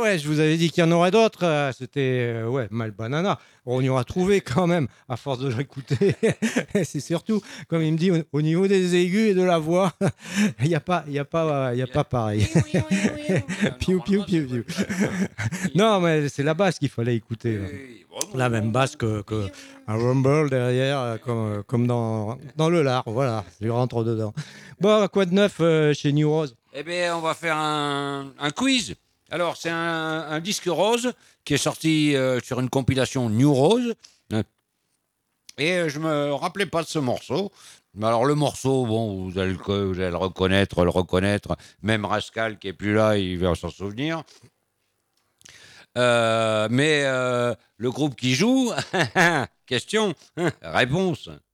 ouais, je vous avais dit qu'il y en aurait d'autres. C'était ouais, Mal Banana. On y aura trouvé quand même, à force de l'écouter. C'est surtout, comme il me dit, au niveau des aigus et de la voix, il y a pas pareil. Piou, piou, Normalement, c'est piou, pas piou. la même. Non, mais c'est la basse qu'il fallait écouter. Oui, La même basse que un rumble derrière, comme dans le lard. Voilà, je rentre dedans. Bon, quoi de neuf chez New Rose? Eh bien, on va faire un quiz. Alors, c'est un disque rose qui est sorti sur une compilation New Rose. Et je me rappelais pas de ce morceau. Mais alors, le morceau, bon, vous allez le reconnaître. Même Rascal, qui est plus là, il va s'en souvenir. Mais le groupe qui joue, question, réponse.